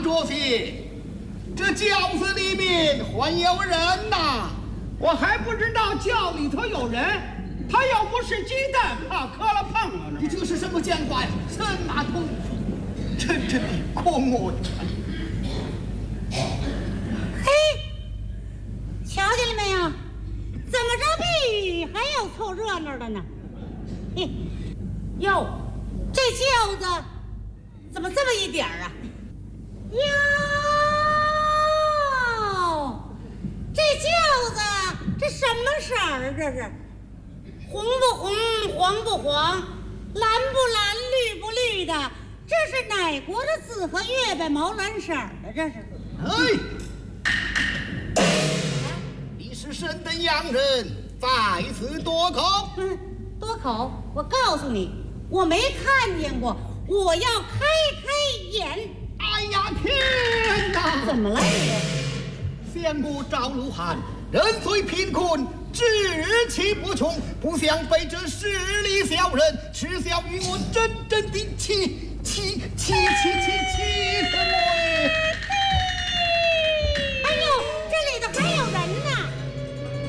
着些，这轿子里面还有人呐！ 我还不知道轿里头有人，他要不是鸡蛋，怕磕了碰了呢。 你这是什么讲话呀？神马桶，真正的空我的。 嘿，瞧见了没有？怎么着比还有凑热闹的呢？嘿，哟，这轿子怎么这么一点儿啊？哟，这轿子这什么色儿啊？这是红不红，黄不黄，蓝不蓝，绿不绿的？这是哪国的紫和月白毛蓝色儿的？这是？ 哎，你是神的洋人，再次夺口。 多口！我告诉你，我没看见过，我要开眼。 哎呀，天哪！ 怎么了你？ 相国赵鲁汉，人虽贫困，志气不穷，不想被这势利小人耻笑于我真正的妻。